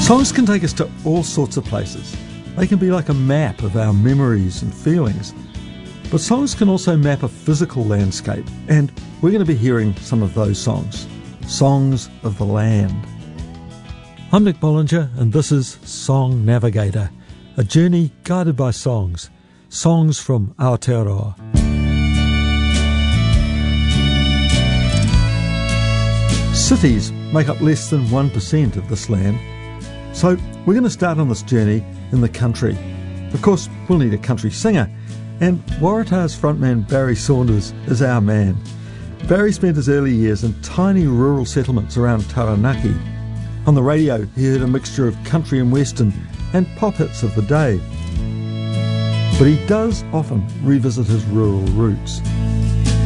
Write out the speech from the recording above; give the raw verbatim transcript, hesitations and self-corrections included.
Songs can take us to all sorts of places. They can be like a map of our memories and feelings. But songs can also map a physical landscape, and we're going to be hearing some of those songs. Songs of the land. I'm Nick Bollinger, and this is Song Navigator, a journey guided by songs. Songs from Aotearoa. Cities make up less than one percent of this land. So we're going to start on this journey in the country. Of course, we'll need a country singer, and Waratah's frontman Barry Saunders is our man. Barry spent his early years in tiny rural settlements around Taranaki. On the radio, he heard a mixture of country and western and pop hits of the day. But he does often revisit his rural roots.